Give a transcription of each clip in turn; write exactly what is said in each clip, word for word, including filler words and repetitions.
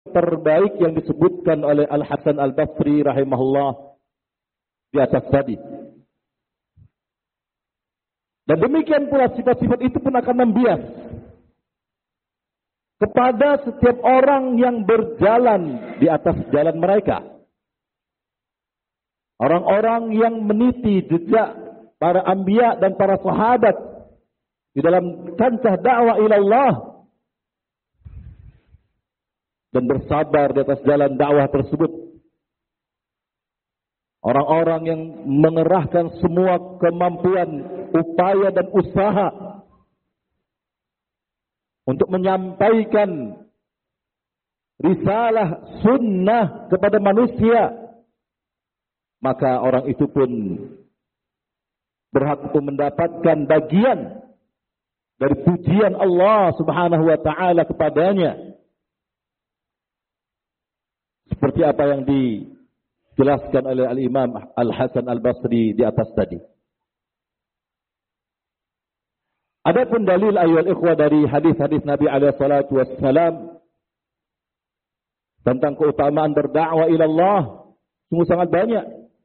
terbaik yang disebutkan oleh Al-Hasan Al-Basri rahimahullah di atas tadi. Dan demikian pula sifat-sifat itu pun akan membias kepada setiap orang yang berjalan di atas jalan mereka. Orang-orang yang meniti jejak para anbiya dan para sahabat di dalam kancah dakwah ilallah dan bersabar di atas jalan dakwah tersebut. Orang-orang yang mengerahkan semua kemampuan, upaya dan usaha untuk menyampaikan risalah sunnah kepada manusia, maka orang itu pun berhak untuk mendapatkan bagian dari pujian Allah Subhanahu wa taala kepadanya. Seperti apa yang dijelaskan oleh Al-Imam Al-Hasan Al-Basri di atas tadi. Adapun dalil ayyuhal ikhwah dari hadis-hadis Nabi alaihi salatu wassalam tentang keutamaan berdakwah ila Allah sungguh sangat banyak.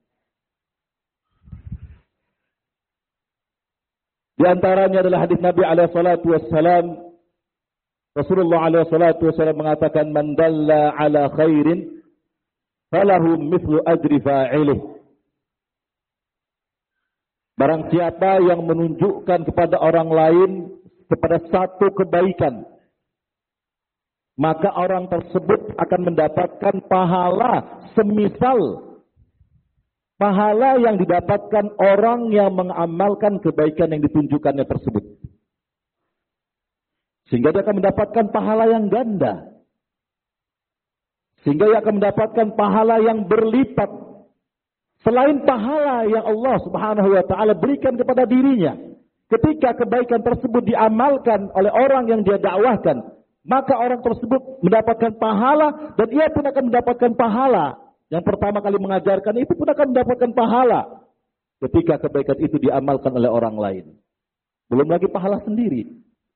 Di antaranya adalah hadis Nabi alaihi salatu wassalam, Rasulullah alaihi salatu wassalam mengatakan, man dalla ala khairin falahu mithlu ajri fa'ilih. Barang siapa yang menunjukkan kepada orang lain kepada satu kebaikan, maka orang tersebut akan mendapatkan pahala semisal pahala yang didapatkan orang yang mengamalkan kebaikan yang ditunjukkannya tersebut. Sehingga dia akan mendapatkan pahala yang ganda. Sehingga dia akan mendapatkan pahala yang berlipat. Selain pahala yang Allah Subhanahu wa taala berikan kepada dirinya ketika kebaikan tersebut diamalkan oleh orang yang dia dakwahkan, maka orang tersebut mendapatkan pahala dan ia pun akan mendapatkan pahala. Yang pertama kali mengajarkan itu pun akan mendapatkan pahala ketika kebaikan itu diamalkan oleh orang lain. Belum lagi pahala sendiri.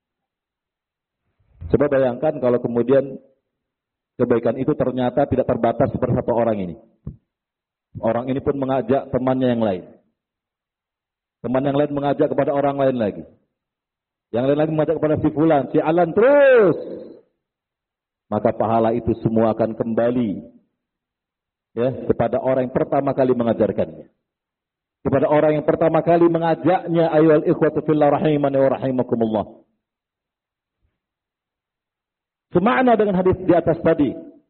Coba bayangkan kalau kemudian kebaikan itu ternyata tidak terbatas seperti satu orang ini. Orang ini pun mengajak temannya yang lain. Teman yang lain mengajak kepada orang lain lagi. Yang lain lagi mengajak kepada si fulan, si alan terus. Maka pahala itu semua akan kembali ya kepada orang yang pertama kali mengajarkannya. Kepada orang yang pertama kali mengajaknya, ayyuhal ikhwatu fillah rahimani wa rahimakumullah. Semakna dengan hadis di atas tadi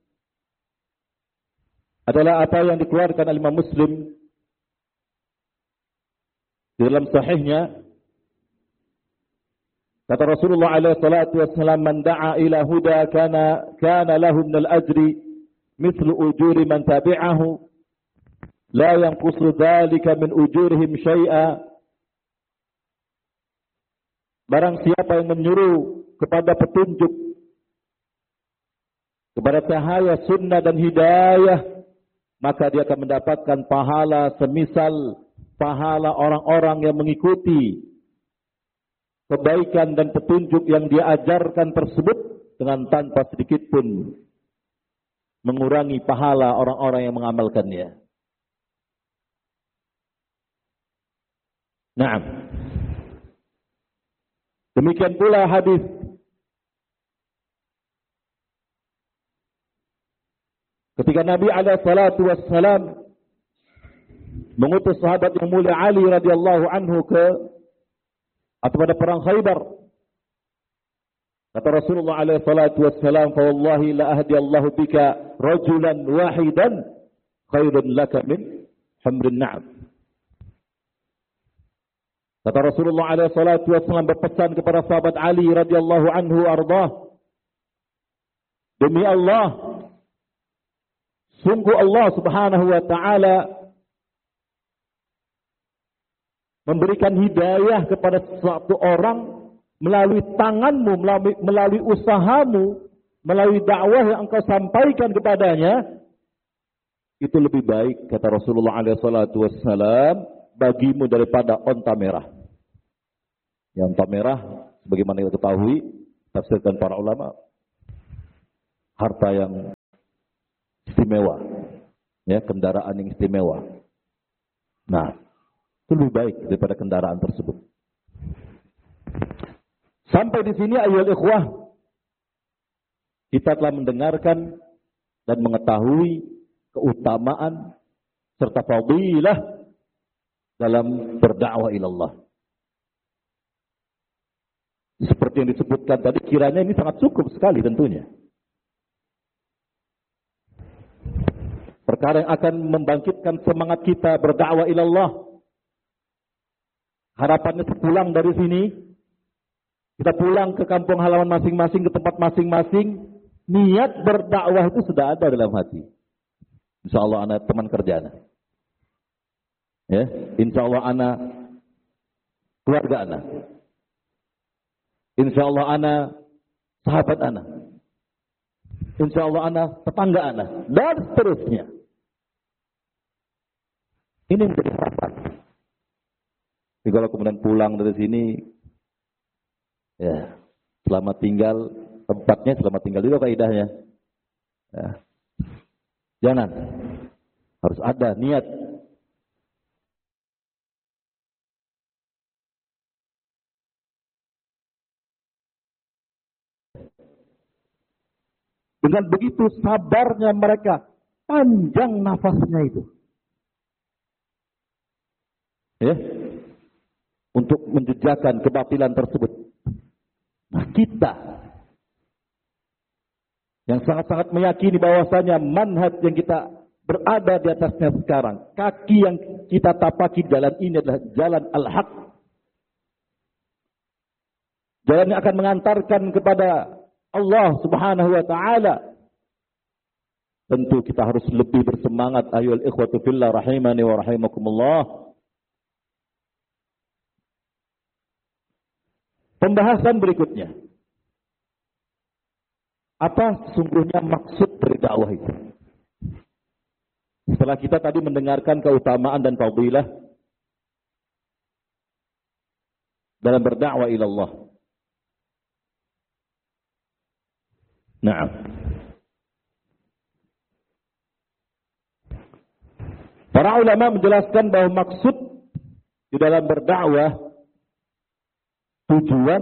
adalah apa yang dikeluarkan oleh Imam Muslim di dalam sahihnya. Kata Rasulullah alaihi salatu wassalam, man da'a ila huda kana kana lahu minal ajri mithlu ujuri man tabi'ahu la yanqusu dzalika min ujurihim syai'a. Barang siapa yang menyuruh kepada petunjuk, kepada cahaya sunnah dan hidayah, maka dia akan mendapatkan pahala semisal pahala orang-orang yang mengikuti kebaikan dan petunjuk yang dia ajarkan tersebut dengan tanpa sedikit pun mengurangi pahala orang-orang yang mengamalkannya. Naam. Demikian pula hadis ketika Nabi alaihi salatu wassalam mengutus sahabat yang mulia Ali radhiyallahu anhu ke atau pada perang Khaybar. Kata Rasulullah alaihi salatu wassalam, "Fa wallahi la ahdiyallahu bika rajulan wahidan khairun laka min humrin na'am." Kata Rasulullah alaihi salatu wassalam berpesan kepada sahabat Ali radhiyallahu anhu ardah, demi Allah, sungguh Allah Subhanahu wa taala memberikan hidayah kepada suatu orang melalui tanganmu, melalui, melalui usahamu, melalui dakwah yang engkau sampaikan kepadanya, itu lebih baik, kata Rasulullah alaihi salatu wassalam, bagimu daripada onta merah. Yang onta merah, sebagaimana kita ketahui, tafsirkan para ulama, harta yang istimewa. Ya, kendaraan yang istimewa. Nah, itu lebih baik daripada kendaraan tersebut. Sampai di sini ayyuhal ikhwah, kita telah mendengarkan dan mengetahui keutamaan serta fadilah dalam berdakwah ilallah. Seperti yang disebutkan tadi, kiranya ini sangat cukup sekali tentunya. Perkara yang akan membangkitkan semangat kita berdakwah ilallah. Harapannya sepulang dari sini, kita pulang ke kampung halaman masing-masing, ke tempat masing-masing, niat berdakwah itu sudah ada dalam hati. Insya Allah anak teman kerja anak. Ya, insya Allah anak keluarga anak. Insya Allah anak sahabat anak. Insya Allah anak tetangga anak. Dan seterusnya. Ini menjadi harapan. Jadi kalau kemudian pulang dari sini, ya, selamat tinggal, tempatnya selamat tinggal itu kaidahnya. Ya. Jangan. Harus ada niat. Dengan begitu sabarnya mereka, panjang nafasnya itu. Ya. Untuk menjejakan kebatilan tersebut. Nah, kita yang sangat-sangat meyakini bahwasanya manhaj yang kita berada di atasnya sekarang, kaki yang kita tapaki jalan ini adalah jalan al-haq. Jalan yang akan mengantarkan kepada Allah Subhanahu wa taala. Tentu kita harus lebih bersemangat ayyuhal ikhwatu fillah rahimani wa rahimakumullah. Pembahasan berikutnya. Apa sesungguhnya maksud dari dakwah itu? Setelah kita tadi mendengarkan keutamaan dan fadilah dalam berdakwah ilallah. Naam. Para ulama menjelaskan bahwa maksud di dalam berdakwah, tujuan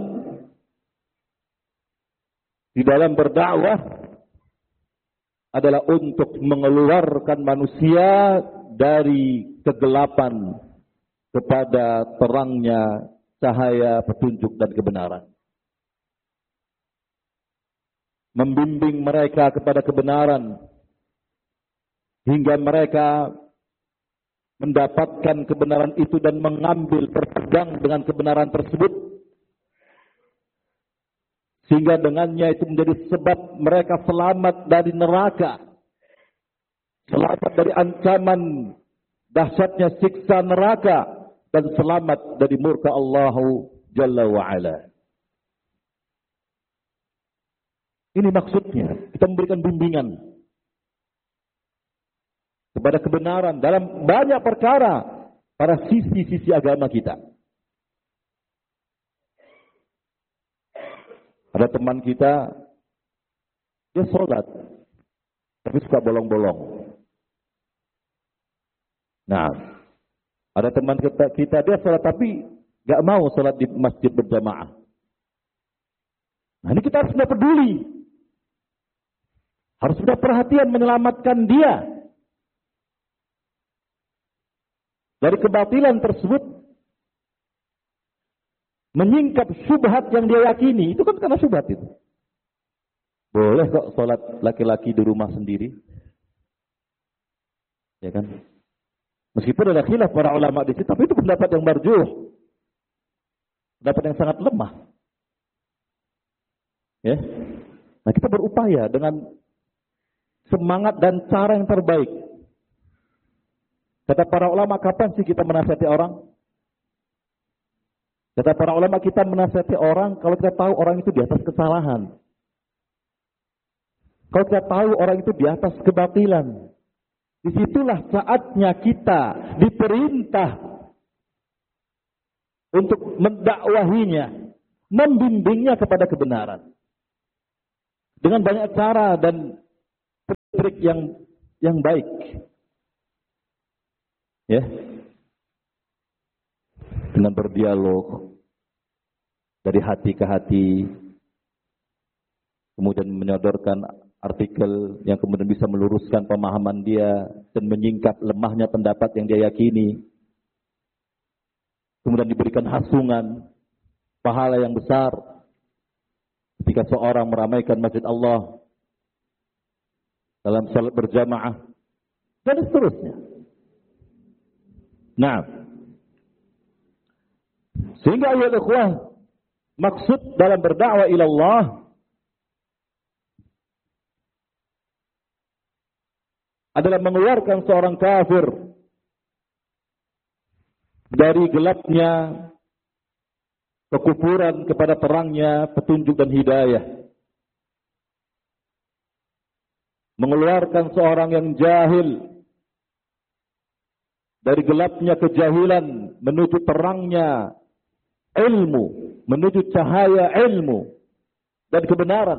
di dalam berdakwah adalah untuk mengeluarkan manusia dari kegelapan kepada terangnya cahaya petunjuk dan kebenaran. Membimbing mereka kepada kebenaran hingga mereka mendapatkan kebenaran itu dan mengambil berpegang dengan kebenaran tersebut, sehingga dengannya itu menjadi sebab mereka selamat dari neraka, selamat dari ancaman dahsyatnya siksa neraka, dan selamat dari murka Allah Jalla wa'ala. Ini maksudnya, kita memberikan bimbingan kepada kebenaran dalam banyak perkara pada sisi-sisi agama kita. Ada teman kita, dia sholat, tapi suka bolong-bolong. Nah, ada teman kita, kita dia sholat tapi gak mau sholat di masjid berjamaah. Nah, ini kita harus sudah peduli. Harus sudah perhatian menyelamatkan dia dari kebatilan tersebut, menyingkap syubhat yang dia yakini. Itu kan karena syubhat itu. Boleh kok sholat laki-laki di rumah sendiri, ya kan? Meskipun ada khilaf para ulama di situ, tapi itu pendapat yang marjuh, pendapat yang sangat lemah. Ya, nah kita berupaya dengan semangat dan cara yang terbaik. Kata para ulama, kapan sih kita menasihati orang? Kata para ulama, kita menasihati orang kalau kita tahu orang itu di atas kesalahan. Kalau kita tahu orang itu di atas kebatilan. Disitulah saatnya kita diperintah untuk mendakwahinya, membimbingnya kepada kebenaran. Dengan banyak cara dan trik yang yang baik. Ya. Dengan berdialog dari hati ke hati, kemudian menyodorkan artikel yang kemudian bisa meluruskan pemahaman dia dan menyingkap lemahnya pendapat yang dia yakini. Kemudian diberikan hasungan, pahala yang besar ketika seorang meramaikan masjid Allah dalam salat berjamaah dan seterusnya. Nah, sehingga ayat ikhwah, maksud dalam berdakwah ila Allah adalah mengeluarkan seorang kafir dari gelapnya kekufuran kepada terangnya petunjuk dan hidayah. Mengeluarkan seorang yang jahil dari gelapnya kejahilan menuju terangnya ilmu, menuju cahaya ilmu dan kebenaran.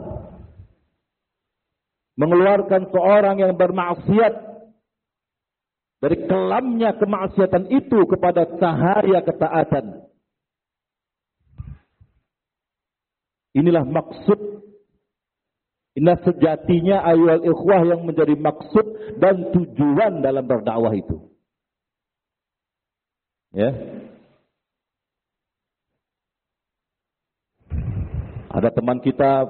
Mengeluarkan seorang yang bermaksiat dari kelamnya kemaksiatan itu kepada cahaya ketaatan. Inilah maksud, inilah sejatinya ayat ikhwah yang menjadi maksud dan tujuan dalam berdakwah itu. Ya. Ada teman kita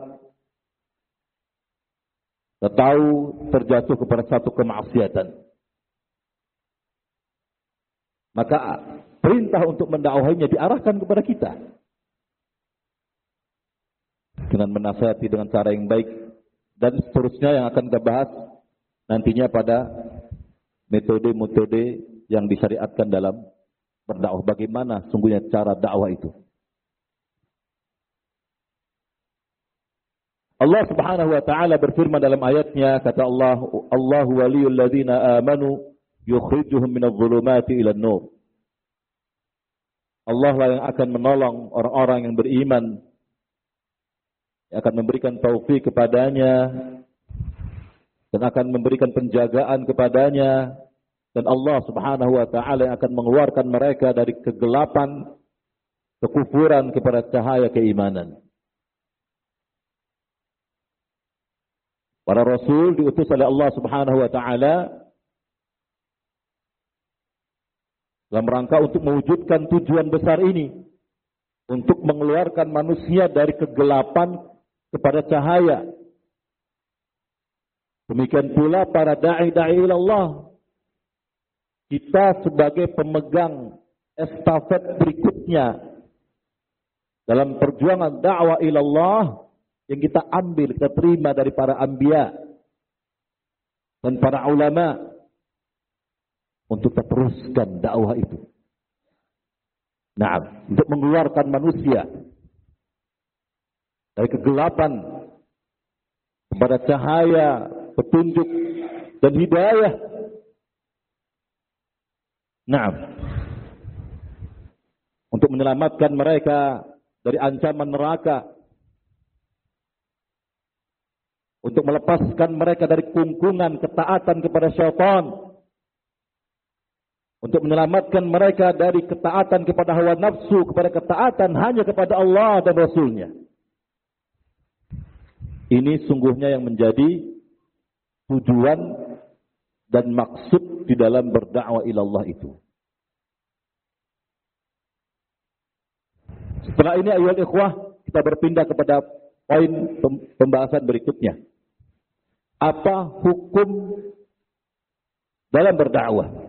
tahu terjatuh kepada satu kemaksiatan. Maka perintah untuk mendakwahinya diarahkan kepada kita. Dengan menasihati dengan cara yang baik dan seterusnya yang akan kita bahas nantinya pada metode-metode yang disyariatkan dalam berdakwah. Bagaimana sungguhnya cara dakwah itu. Allah Subhanahu wa taala berfirman dalam ayatnya, kata Allah, Allahu waliyul ladzina amanu yukhrijuhum minadh dhulumati ilan nur. Allah lah yang akan menolong orang-orang yang beriman, yang akan memberikan taufik kepadanya dan akan memberikan penjagaan kepadanya, dan Allah Subhanahu wa taala yang akan mengeluarkan mereka dari kegelapan kekufuran kepada cahaya keimanan. Para rasul diutus oleh Allah Subhanahu wa taala dalam rangka untuk mewujudkan tujuan besar ini, untuk mengeluarkan manusia dari kegelapan kepada cahaya. Demikian pula para dai-dai ilallah, kita sebagai pemegang estafet berikutnya dalam perjuangan dakwah ilallah yang kita ambil, kita terima dari para anbiya dan para ulama untuk kita teruskan dakwah itu. Nah, untuk mengeluarkan manusia dari kegelapan kepada cahaya, petunjuk dan hidayah. Nah, untuk menyelamatkan mereka dari ancaman neraka, untuk melepaskan mereka dari kungkungan ketaatan kepada syaitan, untuk menyelamatkan mereka dari ketaatan kepada hawa nafsu, kepada ketaatan hanya kepada Allah dan Rasulnya. Ini sungguhnya yang menjadi tujuan dan maksud di dalam berdakwah ilallah itu. Setelah ini ayat ikhwah, kita berpindah kepada poin pembahasan berikutnya. Apa hukum dalam berdakwah?